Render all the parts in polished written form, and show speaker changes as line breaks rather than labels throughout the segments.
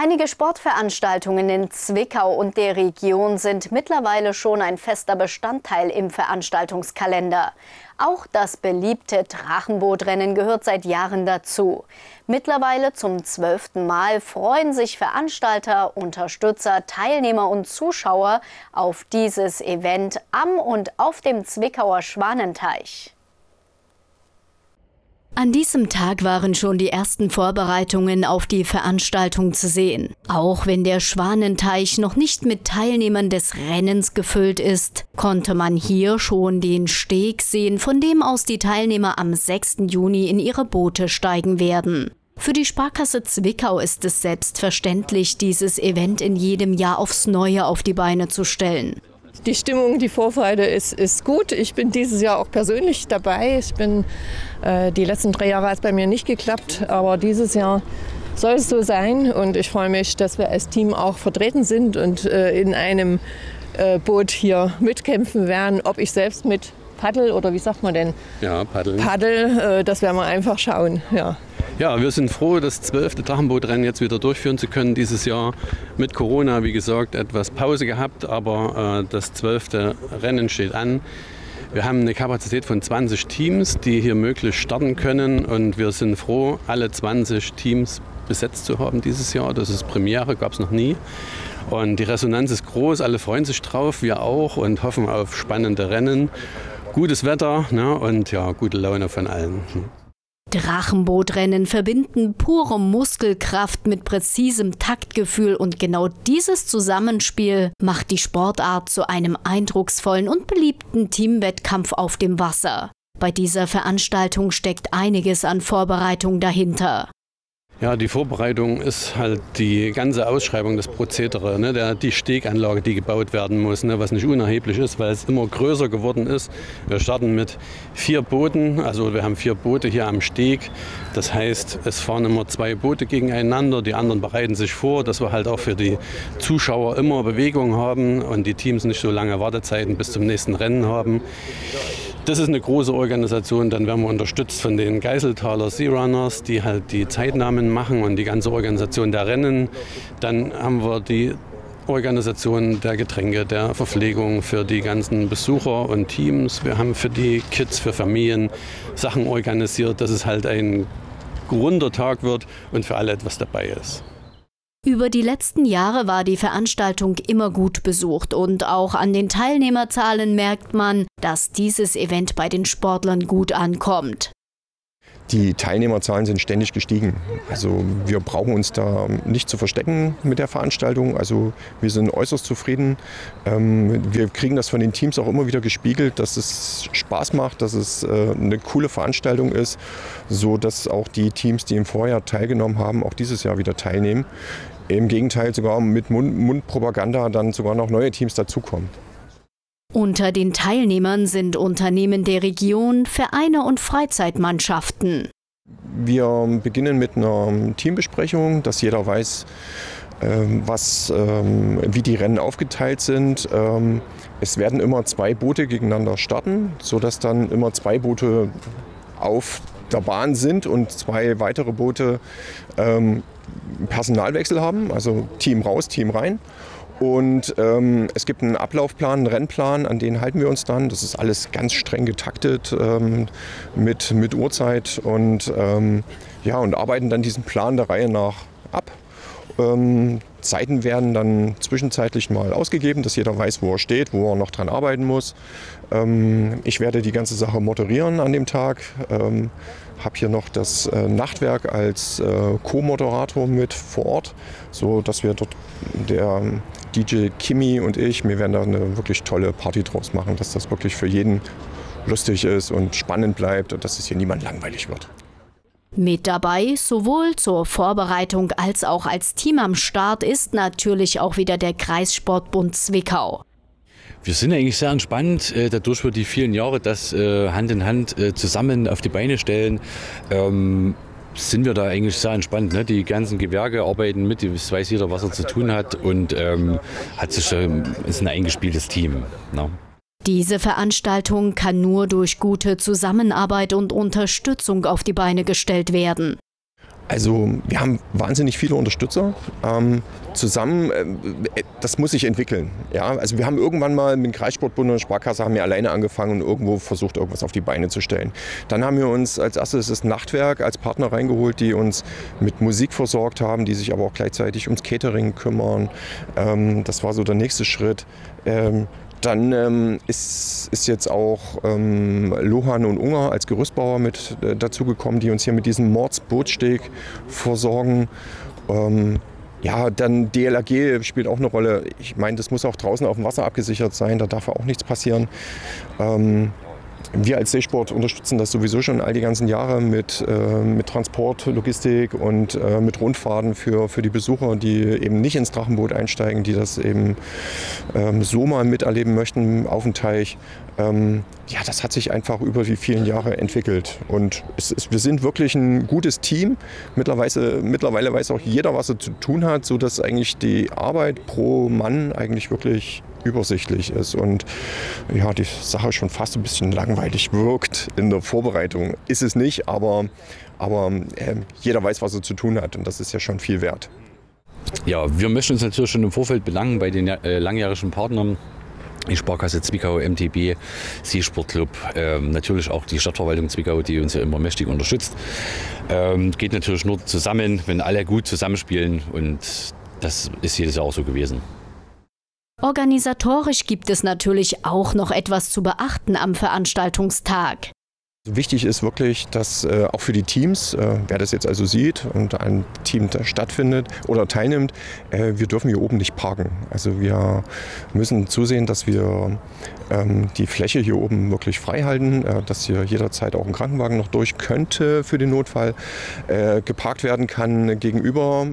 Einige Sportveranstaltungen in Zwickau und der Region sind mittlerweile schon ein fester Bestandteil im Veranstaltungskalender. Auch das beliebte Drachenbootrennen gehört seit Jahren dazu. Mittlerweile zum 12. Mal freuen sich Veranstalter, Unterstützer, Teilnehmer und Zuschauer auf dieses Event am und auf dem Zwickauer Schwanenteich. An diesem Tag waren schon die ersten Vorbereitungen auf die Veranstaltung zu sehen. Auch wenn der Schwanenteich noch nicht mit Teilnehmern des Rennens gefüllt ist, konnte man hier schon den Steg sehen, von dem aus die Teilnehmer am 6. Juni in ihre Boote steigen werden. Für die Sparkasse Zwickau ist es selbstverständlich, dieses Event in jedem Jahr aufs Neue auf die Beine zu stellen.
Die Stimmung, die Vorfreude ist gut. Ich bin dieses Jahr auch persönlich dabei. Ich bin die letzten 3 Jahre hat es bei mir nicht geklappt, aber dieses Jahr soll es so sein. Und ich freue mich, dass wir als Team auch vertreten sind und in einem Boot hier mitkämpfen werden. Ob ich selbst mit paddel oder wie sagt man denn?
Ja, paddeln.
Paddel, das werden wir einfach schauen. Ja.
Ja, wir sind froh, das 12. Drachenbootrennen jetzt wieder durchführen zu können. Dieses Jahr mit Corona, wie gesagt, etwas Pause gehabt, aber das 12. Rennen steht an. Wir haben eine Kapazität von 20 Teams, die hier möglichst starten können, und wir sind froh, alle 20 Teams besetzt zu haben dieses Jahr. Das ist Premiere, gab es noch nie. Und die Resonanz ist groß, alle freuen sich drauf, wir auch, und hoffen auf spannende Rennen. Gutes Wetter, ne, und ja, gute Laune von allen.
Drachenbootrennen verbinden pure Muskelkraft mit präzisem Taktgefühl, und genau dieses Zusammenspiel macht die Sportart zu einem eindrucksvollen und beliebten Teamwettkampf auf dem Wasser. Bei dieser Veranstaltung steckt einiges an Vorbereitung dahinter.
Ja, die Vorbereitung ist halt die ganze Ausschreibung des Prozedere, ne, die Steganlage, die gebaut werden muss, ne, was nicht unerheblich ist, weil es immer größer geworden ist. Wir starten mit 4 Booten, also wir haben 4 Boote hier am Steg. Das heißt, es fahren immer 2 Boote gegeneinander, die anderen bereiten sich vor, dass wir halt auch für die Zuschauer immer Bewegung haben und die Teams nicht so lange Wartezeiten bis zum nächsten Rennen haben. Das ist eine große Organisation. Dann werden wir unterstützt von den Geiseltaler Sea Runners, die halt die Zeitnahmen machen und die ganze Organisation der Rennen. Dann haben wir die Organisation der Getränke, der Verpflegung für die ganzen Besucher und Teams. Wir haben für die Kids, für Familien Sachen organisiert, dass es halt ein runder Tag wird und für alle etwas dabei ist.
Über die letzten Jahre war die Veranstaltung immer gut besucht, und auch an den Teilnehmerzahlen merkt man, dass dieses Event bei den Sportlern gut ankommt.
Die Teilnehmerzahlen sind ständig gestiegen. Also wir brauchen uns da nicht zu verstecken mit der Veranstaltung. Also wir sind äußerst zufrieden. Wir kriegen das von den Teams auch immer wieder gespiegelt, dass es Spaß macht, dass es eine coole Veranstaltung ist, so dass auch die Teams, die im Vorjahr teilgenommen haben, auch dieses Jahr wieder teilnehmen. Im Gegenteil, sogar mit Mundpropaganda dann sogar noch neue Teams dazukommen.
Unter den Teilnehmern sind Unternehmen der Region, Vereine und Freizeitmannschaften.
Wir beginnen mit einer Teambesprechung, dass jeder weiß, wie die Rennen aufgeteilt sind. Es werden immer 2 Boote gegeneinander starten, sodass dann immer 2 Boote auf der Bahn sind und 2 weitere Boote Personalwechsel haben, also Team raus, Team rein. Und es gibt einen Ablaufplan, einen Rennplan, an den halten wir uns dann. Das ist alles ganz streng getaktet mit Uhrzeit und arbeiten dann diesen Plan der Reihe nach ab. Zeiten werden dann zwischenzeitlich mal ausgegeben, dass jeder weiß, wo er steht, wo er noch dran arbeiten muss. Ich werde die ganze Sache moderieren an dem Tag. Habe hier noch das Nachtwerk als Co-Moderator mit vor Ort, so dass wir dort, der DJ Kimi und ich, wir werden da eine wirklich tolle Party draus machen, dass das wirklich für jeden lustig ist und spannend bleibt und dass es hier niemand langweilig wird.
Mit dabei, sowohl zur Vorbereitung als auch als Team am Start, ist natürlich auch wieder der Kreissportbund Zwickau.
Wir sind eigentlich sehr entspannt, dadurch wir die vielen Jahre das Hand in Hand zusammen auf die Beine stellen, sind wir da eigentlich sehr entspannt. Ne? Die ganzen Gewerke arbeiten mit, es weiß jeder, was er zu tun hat, und ist ein eingespieltes Team. Ne?
Diese Veranstaltung kann nur durch gute Zusammenarbeit und Unterstützung auf die Beine gestellt werden.
Also wir haben wahnsinnig viele Unterstützer. Zusammen, das muss sich entwickeln. Ja? Also wir haben irgendwann mal mit dem Kreissportbund und der Sparkasse haben wir alleine angefangen und irgendwo versucht, irgendwas auf die Beine zu stellen. Dann haben wir uns als erstes das Nachtwerk als Partner reingeholt, die uns mit Musik versorgt haben, die sich aber auch gleichzeitig ums Catering kümmern. Das war so der nächste Schritt. Dann ist jetzt auch Lohan und Unger als Gerüstbauer mit dazugekommen, die uns hier mit diesem Mordsbootsteg versorgen. Ja, dann DLRG spielt auch eine Rolle. Ich meine, das muss auch draußen auf dem Wasser abgesichert sein, da darf auch nichts passieren. Wir als Seesport unterstützen das sowieso schon all die ganzen Jahre mit Transport, Logistik und mit Rundfahrten für die Besucher, die eben nicht ins Drachenboot einsteigen, die das eben so mal miterleben möchten auf dem Teich. Ja, das hat sich einfach über die vielen Jahre entwickelt. Und wir sind wirklich ein gutes Team. Mittlerweile weiß auch jeder, was er zu tun hat, sodass eigentlich die Arbeit pro Mann eigentlich wirklich übersichtlich ist und ja, die Sache schon fast ein bisschen langweilig wirkt in der Vorbereitung. Ist es nicht, aber jeder weiß, was er zu tun hat und das ist ja schon viel wert.
Ja, wir möchten uns natürlich schon im Vorfeld bedanken bei den langjährigen Partnern. Die Sparkasse Zwickau, MTB, Seesportclub, natürlich auch die Stadtverwaltung Zwickau, die uns ja immer mächtig unterstützt. Geht natürlich nur zusammen, wenn alle gut zusammenspielen und das ist jedes Jahr auch so gewesen.
Organisatorisch gibt es natürlich auch noch etwas zu beachten am Veranstaltungstag.
Wichtig ist wirklich, dass auch für die Teams, wer das jetzt also sieht und ein Team da stattfindet oder teilnimmt, wir dürfen hier oben nicht parken. Also wir müssen zusehen, dass wir die Fläche hier oben wirklich frei halten, dass hier jederzeit auch ein Krankenwagen noch durch könnte für den Notfall, geparkt werden kann gegenüber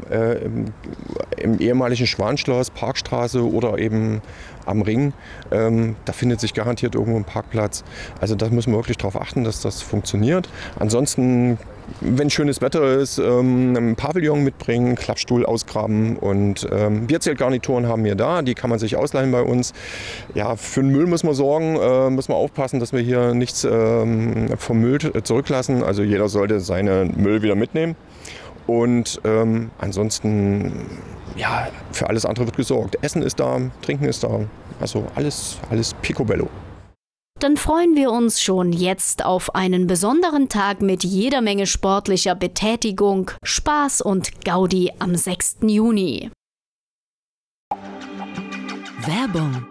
im ehemaligen Schwanschloss, Parkstraße oder eben am Ring. Da findet sich garantiert irgendwo ein Parkplatz. Also da müssen wir wirklich darauf achten, dass das funktioniert. Ansonsten, wenn schönes Wetter ist, einen Pavillon mitbringen, Klappstuhl ausgraben und Bierzeltgarnituren haben wir da. Die kann man sich ausleihen bei uns. Ja, für den Müll muss man sorgen, müssen wir aufpassen, dass wir hier nichts vermüllt zurücklassen. Also jeder sollte seinen Müll wieder mitnehmen. Und ansonsten, ja, für alles andere wird gesorgt. Essen ist da, Trinken ist da, also alles picobello.
Dann freuen wir uns schon jetzt auf einen besonderen Tag mit jeder Menge sportlicher Betätigung, Spaß und Gaudi am 6. Juni.
Werbung